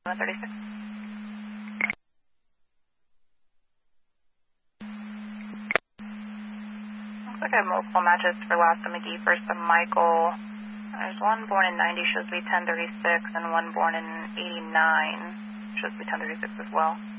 136. Looks like I have multiple matches for Lassa McGee, first to Michael. There's one born in 90, shows to be 1036, and one born in 89, shows to be 1036 as well.